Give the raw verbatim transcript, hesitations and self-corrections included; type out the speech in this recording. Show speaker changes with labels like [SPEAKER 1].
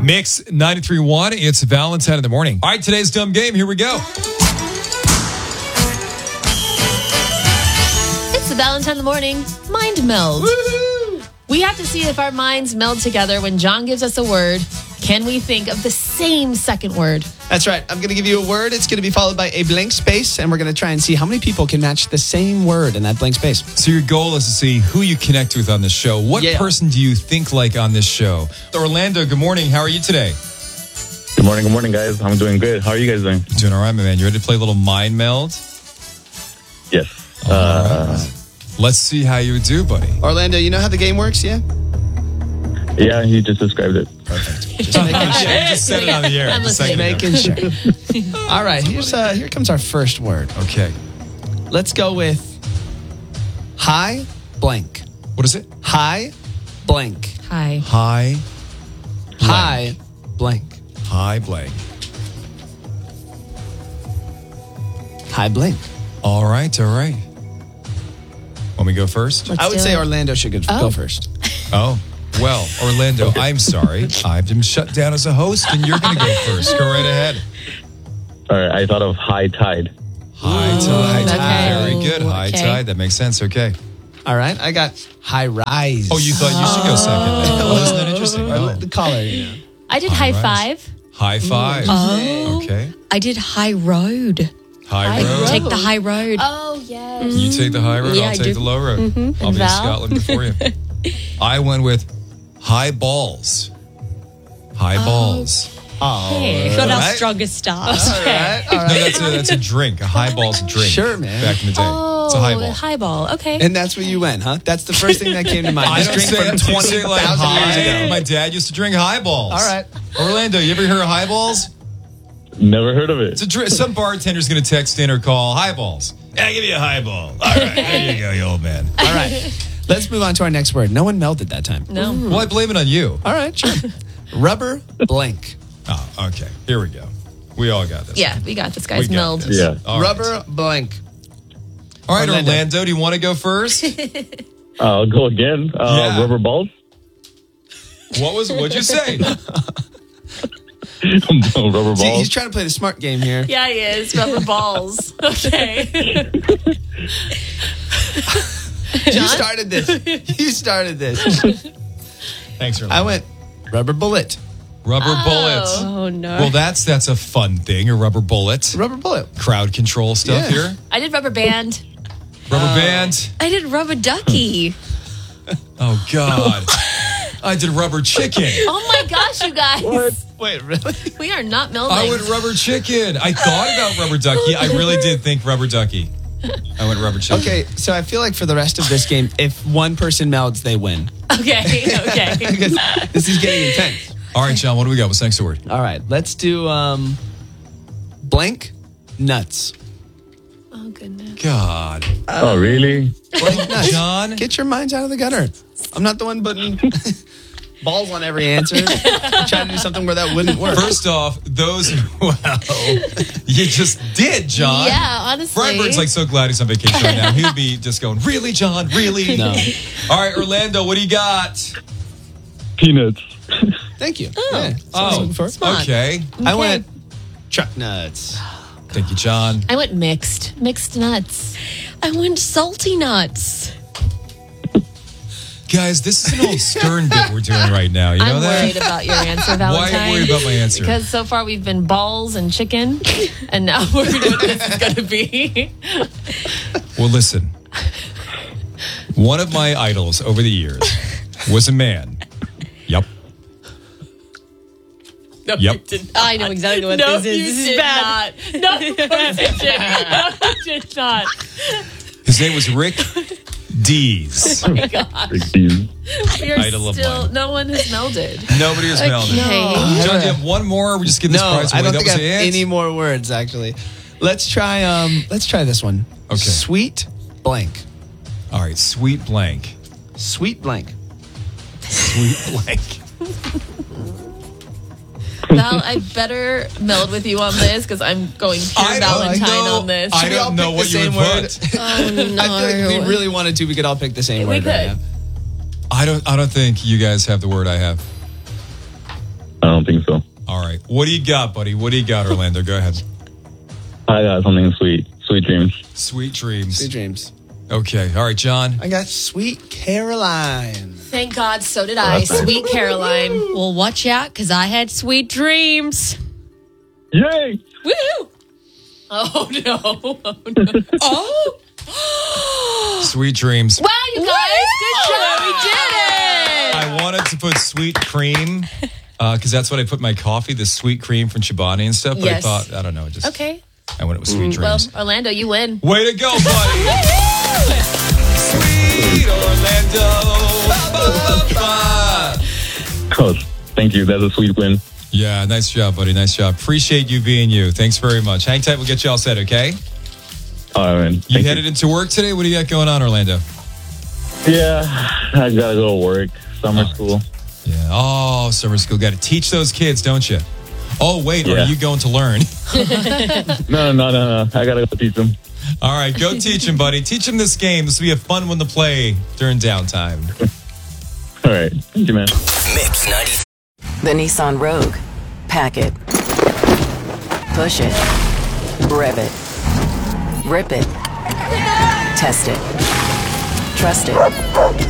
[SPEAKER 1] Mix ninety-three point one. It's Valentine in the morning. All right, today's dumb game. Here we go.
[SPEAKER 2] It's the Valentine in the morning mind meld.
[SPEAKER 1] Woo-hoo!
[SPEAKER 2] We have to see if our minds meld together when John gives us a word. Can we think of the same second word?
[SPEAKER 3] That's right. I'm going to give you a word. It's going to be followed by a blank space, and we're going to try and see how many people can match the same word in that blank space.
[SPEAKER 1] So your goal is to see who you connect with on this show. What
[SPEAKER 3] Yeah.
[SPEAKER 1] person do you think like on this show? Orlando, good morning. How are you today?
[SPEAKER 4] Good morning, good morning, guys. I'm doing good. How are you guys doing?
[SPEAKER 1] Doing all right, my man. You ready to play a little mind meld?
[SPEAKER 4] Yes.
[SPEAKER 1] All
[SPEAKER 4] Uh,
[SPEAKER 1] right. Let's see how you do, buddy.
[SPEAKER 3] Orlando, you know how the game works, yeah?
[SPEAKER 4] yeah, he just described it.
[SPEAKER 3] Just making sure.
[SPEAKER 1] You just said it on the air.
[SPEAKER 2] I'm
[SPEAKER 1] a second ago.
[SPEAKER 3] Making sure. All right, here's uh, here comes our first word.
[SPEAKER 1] Okay.
[SPEAKER 3] Let's go with hi blank.
[SPEAKER 1] What is it?
[SPEAKER 3] Hi blank.
[SPEAKER 2] Hi.
[SPEAKER 1] Hi.
[SPEAKER 3] Hi blank.
[SPEAKER 1] Hi, blank.
[SPEAKER 3] Hi blank.
[SPEAKER 1] All right, all right. Want me to go first?
[SPEAKER 2] Let's
[SPEAKER 3] I would
[SPEAKER 2] do
[SPEAKER 3] say
[SPEAKER 2] it.
[SPEAKER 3] Orlando should go,
[SPEAKER 2] Oh.
[SPEAKER 3] go first.
[SPEAKER 1] Oh, well, Orlando, I'm sorry. I've been shut down as a host, and you're going to go first. Go right ahead.
[SPEAKER 4] All right, I thought of high tide.
[SPEAKER 1] High tide.
[SPEAKER 2] okay.
[SPEAKER 1] Very good. High
[SPEAKER 2] Okay.
[SPEAKER 1] tide. That makes sense. Okay.
[SPEAKER 3] All right, I got high rise.
[SPEAKER 1] Oh, you thought you should go second. Oh, isn't that interesting?
[SPEAKER 3] Or
[SPEAKER 1] Oh.
[SPEAKER 3] the caller. You know.
[SPEAKER 2] I did
[SPEAKER 1] High
[SPEAKER 2] high
[SPEAKER 1] rise.
[SPEAKER 2] five.
[SPEAKER 1] High five.
[SPEAKER 5] Oh.
[SPEAKER 1] Okay.
[SPEAKER 5] I did high road.
[SPEAKER 1] High
[SPEAKER 2] High
[SPEAKER 1] road.
[SPEAKER 2] road.
[SPEAKER 5] Take the high road.
[SPEAKER 2] Oh, yes.
[SPEAKER 1] You take the high road,
[SPEAKER 5] Yeah,
[SPEAKER 1] I'll
[SPEAKER 5] I
[SPEAKER 1] take
[SPEAKER 5] do.
[SPEAKER 1] the low road. I'll be in
[SPEAKER 2] Val?
[SPEAKER 1] Scotland before you. I went with high balls. High balls.
[SPEAKER 3] Oh,
[SPEAKER 2] Hey.
[SPEAKER 5] Got our
[SPEAKER 3] right.
[SPEAKER 5] strongest start.
[SPEAKER 3] all right, all
[SPEAKER 1] No,
[SPEAKER 3] right.
[SPEAKER 1] that's a, that's a drink. A high ball's a drink.
[SPEAKER 3] Sure, man.
[SPEAKER 1] Back in the day.
[SPEAKER 2] Oh,
[SPEAKER 1] It's a high ball.
[SPEAKER 2] highball. Okay.
[SPEAKER 3] And that's where you went, huh? That's the first thing that came to mind.
[SPEAKER 1] I
[SPEAKER 3] This
[SPEAKER 1] don't
[SPEAKER 3] drink
[SPEAKER 1] say,
[SPEAKER 3] from
[SPEAKER 1] do you
[SPEAKER 3] twenty
[SPEAKER 1] say like
[SPEAKER 3] thousand years
[SPEAKER 1] high.
[SPEAKER 3] ago.
[SPEAKER 1] My dad used to drink highballs.
[SPEAKER 3] All right.
[SPEAKER 1] Orlando, you ever heard of highballs?
[SPEAKER 4] Never heard of it.
[SPEAKER 1] It's a drink. Some bartender's going to text in or call highballs. Yeah, give me a highball. All right, there you go, you old man.
[SPEAKER 3] All right. Let's move on to our next word. No one melded that time.
[SPEAKER 2] no.
[SPEAKER 1] Well, I blame it on you.
[SPEAKER 3] All right, sure. Rubber blank.
[SPEAKER 1] Oh, okay. Here we go. We all got this.
[SPEAKER 2] Yeah, we got this, guys.
[SPEAKER 1] We got
[SPEAKER 2] Meld.
[SPEAKER 1] this.
[SPEAKER 4] Yeah.
[SPEAKER 1] All right.
[SPEAKER 3] Rubber blank.
[SPEAKER 1] All right,
[SPEAKER 3] Orlando.
[SPEAKER 1] Orlando, do you want to go first?
[SPEAKER 4] I'll go again. Uh,
[SPEAKER 1] Yeah.
[SPEAKER 4] Rubber balls.
[SPEAKER 1] What was? What'd you say?
[SPEAKER 4] Rubber
[SPEAKER 3] See, he's
[SPEAKER 4] balls.
[SPEAKER 3] trying to play the smart game here.
[SPEAKER 2] Yeah, he is. Rubber balls. Okay.
[SPEAKER 3] You started this. You started this.
[SPEAKER 1] Thanks, Orlando.
[SPEAKER 3] I went rubber bullet.
[SPEAKER 1] Rubber bullets.
[SPEAKER 5] Oh, no.
[SPEAKER 1] Well, that's that's a fun thing. A rubber bullet.
[SPEAKER 3] Rubber bullet.
[SPEAKER 1] Crowd control stuff
[SPEAKER 3] Yeah.
[SPEAKER 1] here.
[SPEAKER 2] I did rubber band.
[SPEAKER 1] Rubber band.
[SPEAKER 5] I did rubber ducky.
[SPEAKER 1] Oh God. I did rubber chicken.
[SPEAKER 2] Oh my gosh, you guys.
[SPEAKER 3] Wait, really?
[SPEAKER 2] We are not melding.
[SPEAKER 1] I went rubber chicken. I thought about rubber ducky. I really did think rubber ducky. I went rubber chicken.
[SPEAKER 3] Okay, so I feel like for the rest of this game, if one person melds, they win.
[SPEAKER 2] Okay, okay.
[SPEAKER 3] Because this is getting intense.
[SPEAKER 1] All right, John, what do we got? What's the next word?
[SPEAKER 3] All right, let's do um, blank nuts.
[SPEAKER 2] Oh, goodness.
[SPEAKER 1] God.
[SPEAKER 4] Oh, really?
[SPEAKER 3] Blank nuts.
[SPEAKER 1] John?
[SPEAKER 3] Get your minds out of the gutter. I'm not the one putting balls on every answer. I'm trying to do something where that wouldn't work.
[SPEAKER 1] First off, those, well, you just did, John.
[SPEAKER 2] Yeah, honestly.
[SPEAKER 1] Freiberg's like so glad he's on vacation right now. He would be just going, really, John? Really?
[SPEAKER 3] No.
[SPEAKER 1] All right, Orlando, what do you got?
[SPEAKER 4] Peanuts.
[SPEAKER 3] Thank you. Oh, yeah, that's what I was
[SPEAKER 1] Oh,
[SPEAKER 3] looking for.
[SPEAKER 2] Smart.
[SPEAKER 1] okay.
[SPEAKER 3] I went truck nuts.
[SPEAKER 1] Thank you, John.
[SPEAKER 2] I went mixed. Mixed nuts.
[SPEAKER 5] I went salty nuts.
[SPEAKER 1] Guys, this is an old Stern bit we're doing right now. You know
[SPEAKER 2] I'm
[SPEAKER 1] that?
[SPEAKER 2] worried about your answer,
[SPEAKER 1] Why
[SPEAKER 2] Valentine.
[SPEAKER 1] are you worried about my answer?
[SPEAKER 2] Because so far we've been balls and chicken, and now we're going to what this is going to be.
[SPEAKER 1] Well, listen. One of my idols over the years was a man. Yep.
[SPEAKER 2] No,
[SPEAKER 1] Yep.
[SPEAKER 2] you did
[SPEAKER 5] I know exactly what
[SPEAKER 2] No,
[SPEAKER 5] this is.
[SPEAKER 2] you
[SPEAKER 5] This is
[SPEAKER 2] did
[SPEAKER 5] bad.
[SPEAKER 2] not. No, you did not. No, you did not.
[SPEAKER 1] His name was Rick Dees.
[SPEAKER 4] Big deal.
[SPEAKER 2] You're
[SPEAKER 1] Idol of
[SPEAKER 2] still,
[SPEAKER 1] mine.
[SPEAKER 2] no one has melded.
[SPEAKER 1] Nobody has melded.
[SPEAKER 5] Okay.
[SPEAKER 1] John, do you have one more? Or we just give this
[SPEAKER 3] No,
[SPEAKER 1] prize away.
[SPEAKER 3] I don't
[SPEAKER 1] that
[SPEAKER 3] think I
[SPEAKER 1] was
[SPEAKER 3] have
[SPEAKER 1] it?
[SPEAKER 3] any more words, actually. Let's try um let's try this one.
[SPEAKER 1] Okay.
[SPEAKER 3] Sweet blank.
[SPEAKER 1] All right, sweet blank.
[SPEAKER 3] Sweet blank.
[SPEAKER 1] Sweet blank.
[SPEAKER 2] Val, I better meld with you on this because I'm going pure
[SPEAKER 1] I don't
[SPEAKER 2] Valentine
[SPEAKER 1] know.
[SPEAKER 2] on this.
[SPEAKER 1] I
[SPEAKER 3] Should we all
[SPEAKER 1] don't know
[SPEAKER 3] pick
[SPEAKER 1] what
[SPEAKER 3] the
[SPEAKER 1] you would
[SPEAKER 3] same word?
[SPEAKER 1] put.
[SPEAKER 5] Oh,
[SPEAKER 3] I feel like if we
[SPEAKER 5] no.
[SPEAKER 3] really wanted to, we could all pick the same
[SPEAKER 2] We
[SPEAKER 3] word right
[SPEAKER 2] could.
[SPEAKER 3] now.
[SPEAKER 1] I don't. I don't think you guys have the word I have.
[SPEAKER 4] I don't don't think so.
[SPEAKER 1] All right. What do you got, buddy? What do you got, Orlando? Go ahead.
[SPEAKER 4] I got something sweet. Sweet dreams.
[SPEAKER 1] Sweet dreams.
[SPEAKER 3] Sweet dreams.
[SPEAKER 1] Okay. All right, John.
[SPEAKER 3] I got Sweet Caroline.
[SPEAKER 2] Thank God, so did I.
[SPEAKER 4] that's nice.
[SPEAKER 2] Sweet Caroline.
[SPEAKER 5] Well, watch out, because I had sweet dreams.
[SPEAKER 4] Yay!
[SPEAKER 5] Woo!
[SPEAKER 2] Oh, no. Oh, no.
[SPEAKER 5] Oh!
[SPEAKER 1] Sweet dreams.
[SPEAKER 2] Wow, you guys. Good job. We did it.
[SPEAKER 1] I wanted to put sweet cream because that's what I put in my coffee, the sweet cream from Chobani and stuff. But
[SPEAKER 2] Yes.
[SPEAKER 1] I thought, I don't know, just
[SPEAKER 2] Okay.
[SPEAKER 1] I went with sweet
[SPEAKER 2] Well,
[SPEAKER 1] dreams.
[SPEAKER 2] Orlando, you win.
[SPEAKER 1] Way to go, buddy! Sweet Orlando. Ba-ba-ba.
[SPEAKER 4] Oh, thank you. That's a sweet win.
[SPEAKER 1] Yeah, nice job, buddy. Nice job. Appreciate you being you. Thanks very much. Hang tight. We'll get you all set, okay?
[SPEAKER 4] All right, man.
[SPEAKER 1] You
[SPEAKER 4] Thank
[SPEAKER 1] headed into work today? What do you got going on, Orlando?
[SPEAKER 4] Yeah, I gotta go to work. Summer school.
[SPEAKER 1] Yeah. Oh, summer school. Got to teach those kids, don't you? Oh, wait. Or
[SPEAKER 4] Yeah.
[SPEAKER 1] are you going to learn?
[SPEAKER 4] No, no, no, no. I gotta go teach them.
[SPEAKER 1] All right. Go teach them, buddy. Teach them this game. This will be a fun one to play during downtime.
[SPEAKER 4] All right. Thank you, man.
[SPEAKER 6] Mix ninety.
[SPEAKER 7] The Nissan Rogue. Pack it. Push it. Rev it. Rip it. Test it. Trust it.